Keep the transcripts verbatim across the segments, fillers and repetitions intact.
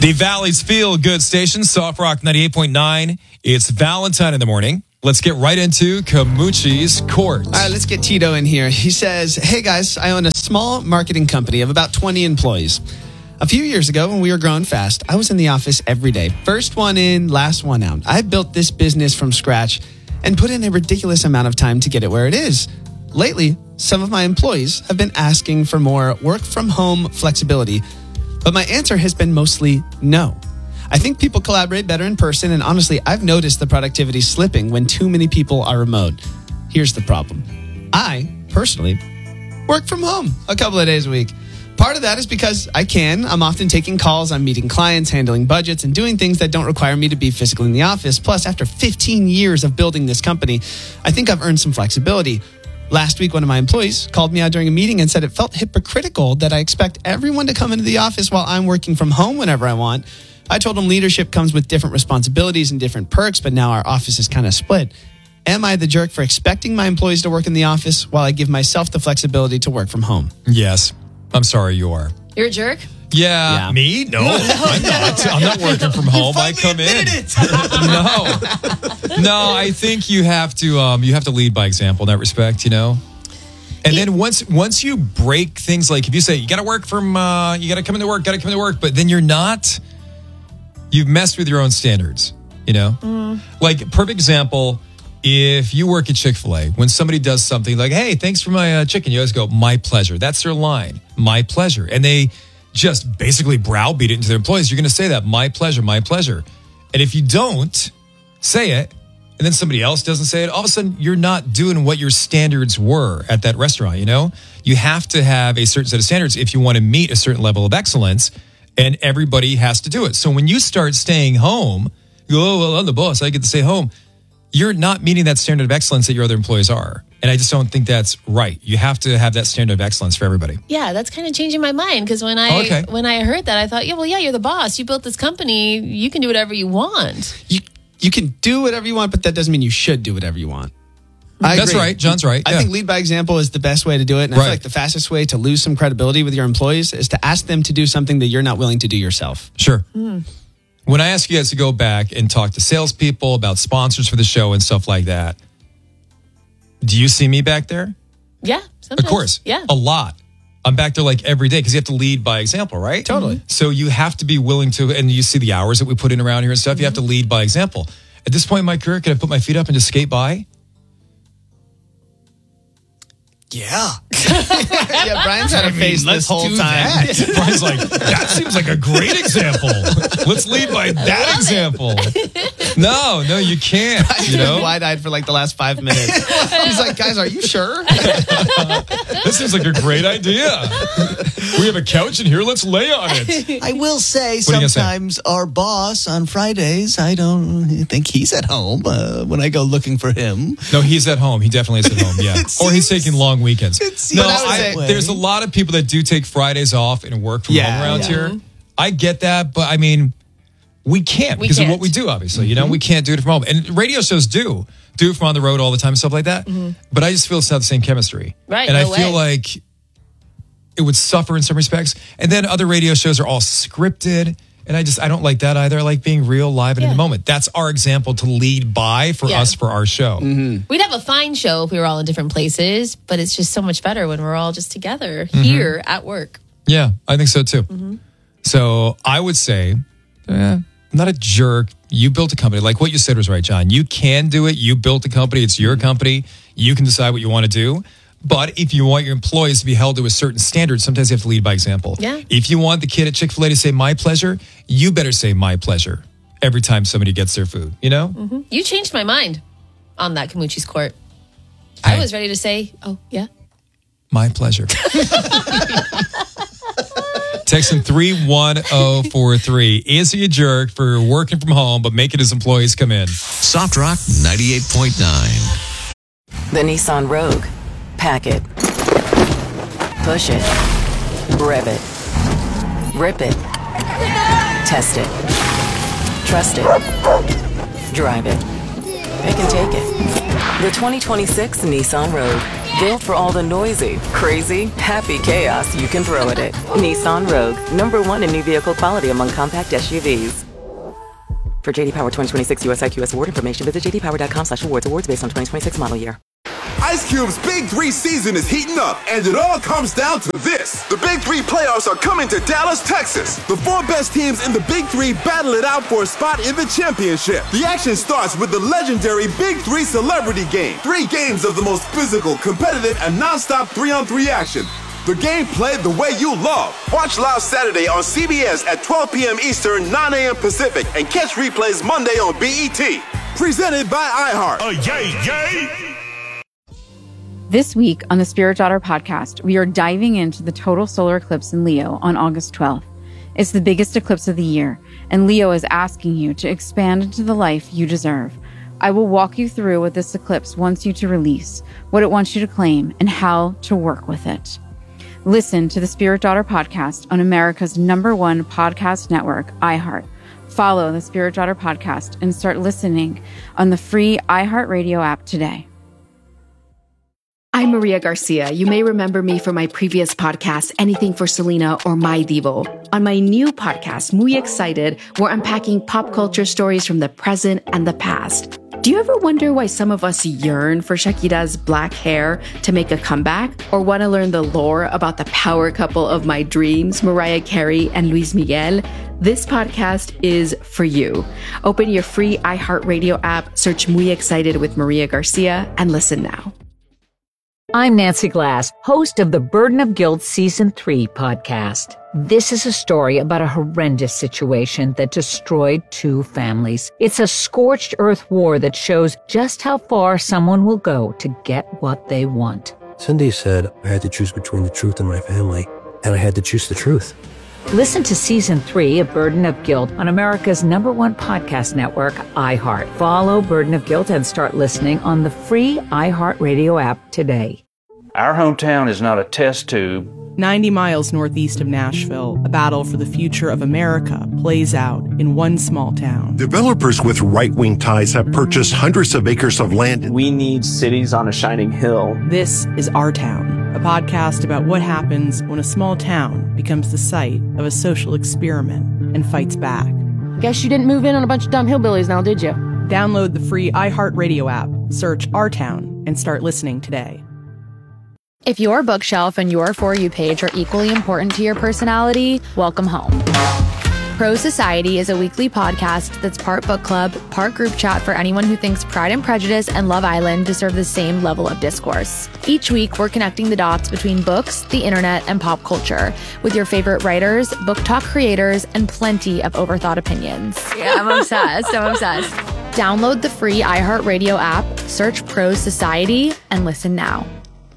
The Valley's Feel Good Station, Soft Rock ninety-eight point nine. It's Valentine in the morning. Let's get right into Camucci's Court. All right, let's get Tito in here. He says, hey guys, I own a small marketing company of about twenty employees. A few years ago, when we were growing fast, I was in the office every day. First one in, last one out. I built this business from scratch and put in a ridiculous amount of time to get it where it is. Lately, some of my employees have been asking for more work from home flexibility, but my answer has been mostly no. I think people collaborate better in person, and honestly, I've noticed the productivity slipping when too many people are remote. Here's the problem. I, personally, work from home a couple of days a week. Part of that is because I can. I'm often taking calls, I'm meeting clients, handling budgets, and doing things that don't require me to be physically in the office. Plus, after fifteen years of building this company, I think I've earned some flexibility. Last week, one of my employees called me out during a meeting and said it felt hypocritical that I expect everyone to come into the office while I'm working from home whenever I want. I told him leadership comes with different responsibilities and different perks, but now our office is kind of split. Am I the jerk for expecting my employees to work in the office while I give myself the flexibility to work from home? Yes. I'm sorry you are. You're a jerk? Yeah. Yeah. Me? No, I'm not. I'm not working from home. I come in. no. No, I think you have to um, you have to lead by example in that respect, you know? And then once once you break things, like if you say you got to work from, uh, you got to come into work, got to come into work, but then you're not, you've messed with your own standards, you know? Mm. Like, perfect example, if you work at Chick-fil-A, when somebody does something like, hey, thanks for my uh, chicken, you always go, my pleasure. That's their line, my pleasure. And they just basically browbeat it into their employees. You're going to say that, my pleasure, my pleasure. And if you don't say it, and then somebody else doesn't say it, all of a sudden you're not doing what your standards were at that restaurant, you know? You have to have a certain set of standards if you want to meet a certain level of excellence, and everybody has to do it. So when you start staying home, you go, oh, well, I'm the boss, I get to stay home. You're not meeting that standard of excellence that your other employees are. And I just don't think that's right. You have to have that standard of excellence for everybody. Yeah, that's kind of changing my mind, because when I Oh, okay. when I heard that, I thought, yeah, well, yeah, you're the boss. You built this company. You can do whatever you want. You you can do whatever you want, but that doesn't mean you should do whatever you want. I That's agree. right. John's right. I Yeah. think lead by example is the best way to do it. And I Right. feel like the fastest way to lose some credibility with your employees is to ask them to do something that you're not willing to do yourself. Sure. Mm. When I ask you guys to go back and talk to salespeople about sponsors for the show and stuff like that, do you see me back there? Yeah, sometimes. Of course. Yeah. A lot. I'm back there like every day because you have to lead by example, right? Totally. So you have to be willing to, and you see the hours that we put in around here and stuff, you have to lead by example. At this point in my career, could I put my feet up and just skate by? Yeah. Yeah, Brian's had a face this whole time. Brian's like, that seems like a great example. Let's lead by that example. No, no, you can't. You know, wide-eyed for like the last five minutes. He's like, guys, are you sure? This seems like a great idea. We have a couch in here. Let's lay on it. I will say What are you gonna say? sometimes our boss on Fridays, I don't think he's at home uh, when I go looking for him. No, he's at home. He definitely is at home. Yeah, It or he's seems- taking long weekends. it seems No, that I, way. there's a lot of people that do take Fridays off and work from Yeah, home around yeah. here. I get that, but I mean, we can't We because of what can't. we do. Obviously, you know, we can't do it from home, and radio shows do do it from on the road all the time and stuff like that. But I just feel it's not the same chemistry, Right, And no I feel way. like it would suffer in some respects. And then other radio shows are all scripted. And I just, I don't like that either. I like being real, live, and in Yeah. the moment. That's our example to lead by for Yeah. us for our show. We'd have a fine show if we were all in different places, but it's just so much better when we're all just together Mm-hmm. here at work. Yeah, I think so too. So I would say, eh, I'm not a jerk. You built a company. Like what you said was right, John. You can do it. You built a company. It's your company. You can decide what you want to do. But if you want your employees to be held to a certain standard, sometimes you have to lead by example. Yeah. If you want the kid at Chick-fil-A to say my pleasure, you better say my pleasure every time somebody gets their food, you know? Mm-hmm. You changed my mind on that Camucci's Court. Hey. I was ready to say, oh, yeah. My pleasure. Text in three one zero four three. Is he a jerk for working from home but making his employees come in? Soft Rock ninety-eight point nine. The Nissan Rogue. Pack it. Push it. Rev it. Rip it. Test it. Trust it. Drive it. Pick and take it. The twenty twenty-six Nissan Rogue. Built for all the noisy, crazy, happy chaos you can throw at it. Nissan Rogue, number one in new vehicle quality among compact S U Vs. For J D Power twenty twenty-six U S I Q S award information, visit j d power dot com slash awards. Awards based on twenty twenty-six model year. Ice Cube's Big Three season is heating up, and it all comes down to this. The Big Three playoffs are coming to Dallas, Texas. The four best teams in the Big Three battle it out for a spot in the championship. The action starts with the legendary Big Three Celebrity Game. Three games of the most physical, competitive, and non-stop three-on-three action. The game played the way you love. Watch live Saturday on C B S at twelve p.m. Eastern, nine a.m. Pacific, and catch replays Monday on B E T. Presented by iHeart. Oh, yay, yay! This week on the Spirit Daughter podcast, we are diving into the total solar eclipse in Leo on August twelfth. It's the biggest eclipse of the year, and Leo is asking you to expand into the life you deserve. I will walk you through what this eclipse wants you to release, what it wants you to claim, and how to work with it. Listen to the Spirit Daughter podcast on America's number one podcast network, iHeart. Follow the Spirit Daughter podcast and start listening on the free iHeartRadio app today. I'm Maria Garcia. You may remember me from my previous podcast, Anything for Selena or My Divo. On my new podcast, Muy Excited, we're unpacking pop culture stories from the present and the past. Do you ever wonder why some of us yearn for Shakira's black hair to make a comeback? Or want to learn the lore about the power couple of my dreams, Mariah Carey and Luis Miguel? This podcast is for you. Open your free iHeartRadio app, search Muy Excited with Maria Garcia, and listen now. I'm Nancy Glass, host of the Burden of Guilt Season three podcast. This is a story about a horrendous situation that destroyed two families. It's a scorched earth war that shows just how far someone will go to get what they want. Cindy said I had to choose between the truth and my family, and I had to choose the truth. Listen to Season three of Burden of Guilt on America's number one podcast network, iHeart. Follow Burden of Guilt and start listening on the free iHeartRadio app today. Our hometown is not a test tube. ninety miles northeast of Nashville, a battle for the future of America plays out in one small town. Developers with right-wing ties have purchased hundreds of acres of land. We need cities on a shining hill. This is Our Town, a podcast about what happens when a small town becomes the site of a social experiment and fights back. Guess you didn't move in on a bunch of dumb hillbillies now, did you? Download the free iHeartRadio app, search Our Town, and start listening today. If your bookshelf and your For You page are equally important to your personality, welcome home. Pro Society is a weekly podcast that's part book club, part group chat for anyone who thinks Pride and Prejudice and Love Island deserve the same level of discourse. Each week, we're connecting the dots between books, the internet, and pop culture with your favorite writers, book talk creators, and plenty of overthought opinions. Yeah, I'm obsessed. I'm obsessed. Download the free iHeartRadio app, search Pro Society, and listen now.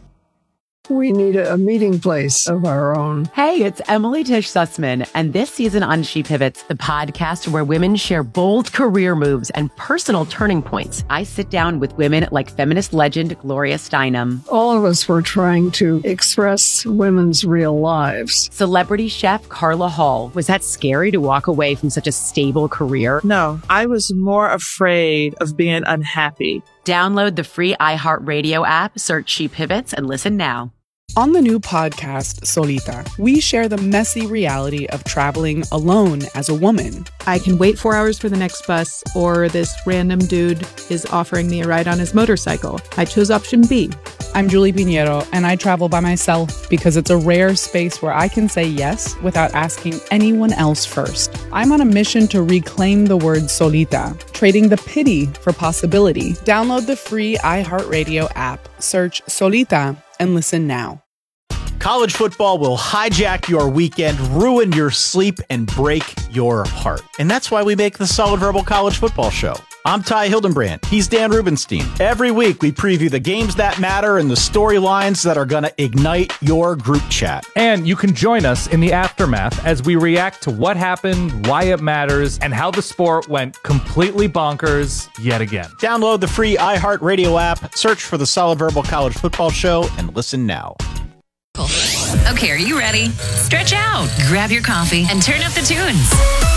We need a, a meeting place of our own. Hey, it's Emily Tish Sussman, and this season on She Pivots, the podcast where women share bold career moves and personal turning points. I sit down with women like feminist legend Gloria Steinem. All of us were trying to express women's real lives. Celebrity chef Carla Hall. Was that scary to walk away from such a stable career? No, I was more afraid of being unhappy. Download the free iHeartRadio app, search She Pivots, and listen now. On the new podcast, Solita, we share the messy reality of traveling alone as a woman. I can wait four hours for the next bus, or this random dude is offering me a ride on his motorcycle. I chose option B. I'm Julie Pinheiro, and I travel by myself because it's a rare space where I can say yes without asking anyone else first. I'm on a mission to reclaim the word solita, trading the pity for possibility. Download the free iHeartRadio app, search Solita, and listen now. College football will hijack your weekend, ruin your sleep, and break your heart. And that's why we make the Solid Verbal College Football Show. I'm Ty Hildenbrand. He's Dan Rubenstein. Every week, we preview the games that matter and the storylines that are going to ignite your group chat. And you can join us in the aftermath as we react to what happened, why it matters, and how the sport went completely bonkers yet again. Download the free iHeartRadio app, search for the Solid Verbal College Football Show, and listen now. Okay, are you ready? Stretch out, grab your coffee, and turn up the tunes.